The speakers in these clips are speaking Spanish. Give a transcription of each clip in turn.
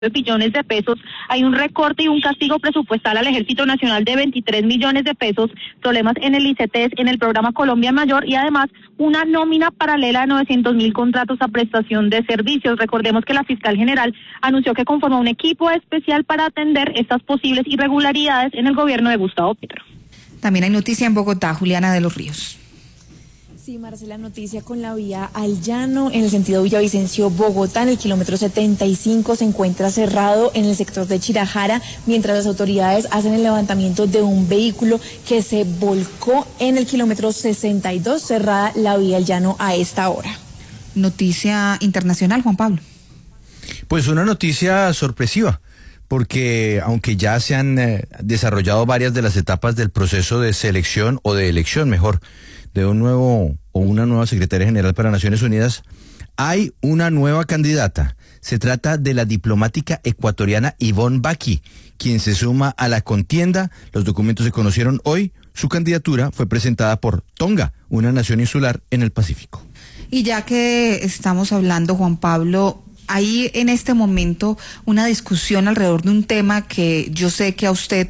billones de pesos, hay un recorte y un castigo presupuestal al Ejército Nacional de 23 millones de pesos, problemas en el ICETEX, en el programa Colombia Mayor y además una nómina paralela de 900.000 contratos a prestación de servicios. Recordemos que la fiscal general anunció que conformó un equipo especial para atender estas posibles irregularidades en el gobierno de Gustavo Petro. También hay noticia en Bogotá, Juliana de los Ríos. Sí, Marcela, noticia con la vía al Llano, en el sentido Villavicencio-Bogotá, en el kilómetro 75 se encuentra cerrado en el sector de Chirajara, mientras las autoridades hacen el levantamiento de un vehículo que se volcó en el kilómetro 62, cerrada la vía al Llano a esta hora. Noticia internacional, Juan Pablo. Pues una noticia sorpresiva, porque aunque ya se han desarrollado varias de las etapas del proceso de selección o de elección, mejor, de un nuevo o una nueva secretaria general para Naciones Unidas, hay una nueva candidata. Se trata de la diplomática ecuatoriana Yvonne Baki, quien se suma a la contienda. Los documentos se conocieron hoy. Su candidatura fue presentada por Tonga, una nación insular en el Pacífico. Y ya que estamos hablando, Juan Pablo, hay en este momento una discusión alrededor de un tema que yo sé que a usted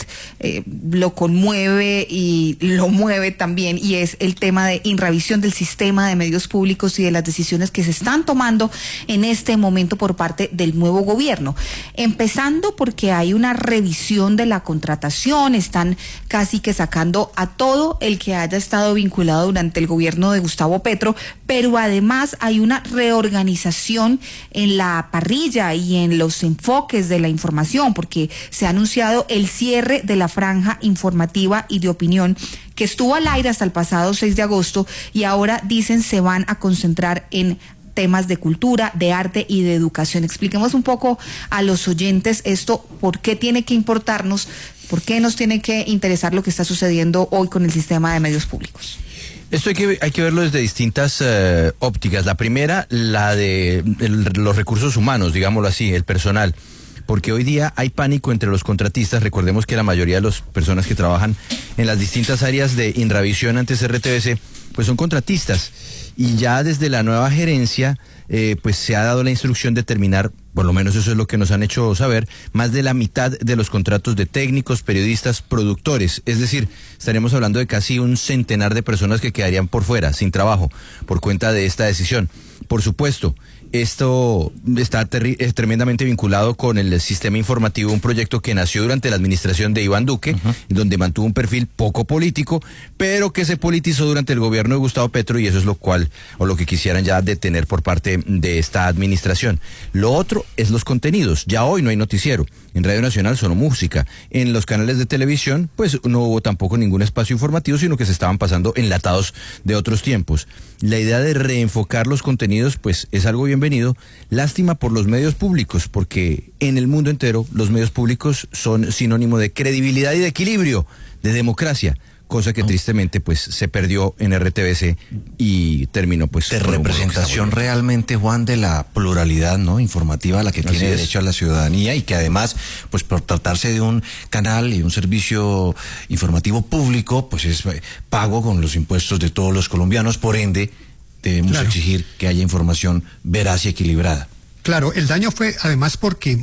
lo conmueve y lo mueve también, y es el tema de revisión del sistema de medios públicos y de las decisiones que se están tomando en este momento por parte del nuevo gobierno. Empezando porque hay una revisión de la contratación, están casi que sacando a todo el que haya estado vinculado durante el gobierno de Gustavo Petro, pero además hay una reorganización en la parrilla y en los enfoques de la información, porque se ha anunciado el cierre de la franja informativa y de opinión que estuvo al aire hasta el pasado 6 de agosto y ahora dicen se van a concentrar en temas de cultura, de arte y de educación. Expliquemos un poco a los oyentes esto, por qué tiene que importarnos, por qué nos tiene que interesar lo que está sucediendo hoy con el sistema de medios públicos. Esto hay que verlo desde distintas ópticas. La primera, la de los recursos humanos, digámoslo así, el personal. Porque hoy día hay pánico entre los contratistas. Recordemos que la mayoría de las personas que trabajan en las distintas áreas de Inravisión antes RTBC, pues son contratistas. Y ya desde la nueva gerencia, pues se ha dado la instrucción de terminar, por lo menos eso es lo que nos han hecho saber, más de la mitad de los contratos de técnicos, periodistas, productores. Es decir, estaremos hablando de casi un centenar de personas que quedarían por fuera, sin trabajo, por cuenta de esta decisión. Por supuesto, esto está tremendamente vinculado con el sistema informativo, un proyecto que nació durante la administración de Iván Duque, donde mantuvo un perfil poco político, pero que se politizó durante el gobierno de Gustavo Petro, y eso es lo que quisieran ya detener por parte de esta administración. Lo otro es los contenidos. Ya hoy no hay noticiero. En Radio Nacional solo música. En los canales de televisión, pues no hubo tampoco ningún espacio informativo, sino que se estaban pasando enlatados de otros tiempos. La idea de reenfocar los contenidos, pues es algo bienvenido. Lástima por los medios públicos, porque en el mundo entero los medios públicos son sinónimo de credibilidad y de equilibrio, de democracia, cosa que tristemente pues se perdió en RTBC y terminó pues de representación realmente, Juan, de la pluralidad, ¿no?, informativa a la que tiene derecho a la ciudadanía, y que además, pues por tratarse de un canal y un servicio informativo público, pues es pago con los impuestos de todos los colombianos, por ende debemos exigir que haya información veraz y equilibrada. Claro, el daño fue además porque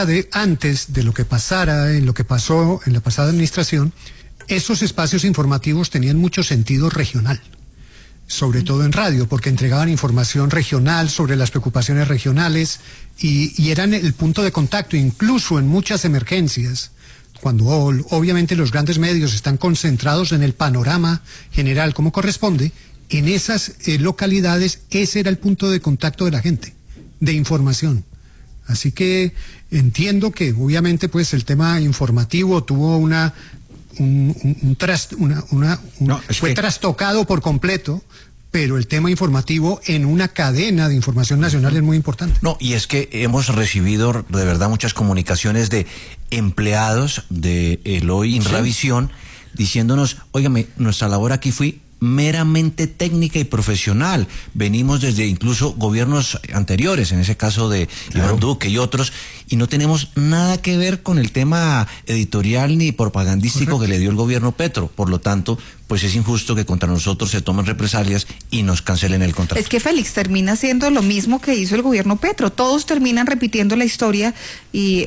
antes de lo que pasara, en lo que pasó en la pasada administración, esos espacios informativos tenían mucho sentido regional, sobre todo en radio, porque entregaban información regional sobre las preocupaciones regionales y eran el punto de contacto, incluso en muchas emergencias, cuando obviamente los grandes medios están concentrados en el panorama general como corresponde. En esas localidades ese era el punto de contacto de la gente, de información. Así que entiendo que obviamente pues el tema informativo tuvo fue trastocado por completo, pero el tema informativo en una cadena de información nacional es muy importante. No, y es que hemos recibido de verdad muchas comunicaciones de empleados de el hoy Inravisión diciéndonos, óigame, nuestra labor aquí fue meramente técnica y profesional. Venimos desde incluso gobiernos anteriores, en ese caso de Iván Duque y otros, y no tenemos nada que ver con el tema editorial ni propagandístico que le dio el gobierno Petro. Por lo tanto, pues es injusto que contra nosotros se tomen represalias y nos cancelen el contrato. Es que Félix termina haciendo lo mismo que hizo el gobierno Petro. Todos terminan repitiendo la historia y